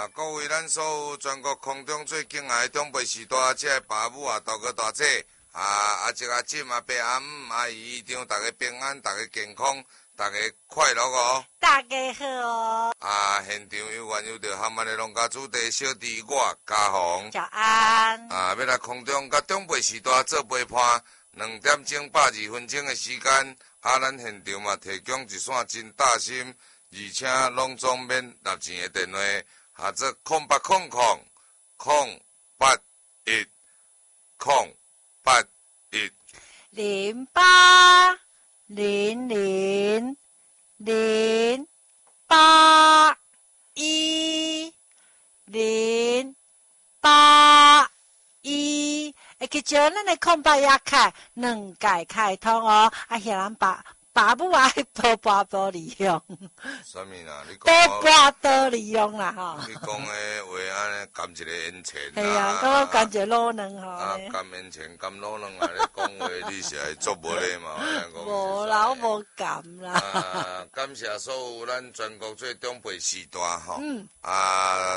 各位咱所有全国空中最敬爱的长辈时代，这个爸母啊，大哥大姐这个姊阿伯阿姆阿姨一定大家平安，大家健康，大家快乐哦！ 大家好哦！ 现场有缘有着含咱的农家主题小弟我嘉宏， 早安！ 要来空中甲长辈时代做陪伴，2点钟82分钟的时间，咱现场嘛提供一线真大心，而且拢总免纳钱的电话。做0800-081-081 0800-081-081，记住咱的空白也开2改开通哦，遐人爸母啊，多跋多利用。 啥物啦？你多讲跋多利用啦吼！ 你讲的话安尼甘一个烟钱系啊，我甘一个卤卵吼。 甘烟钱甘卤卵啊！你讲话你是来做无咧嘛？ 无啦，我无甘啦。 感谢所有咱全国最长辈时代吼。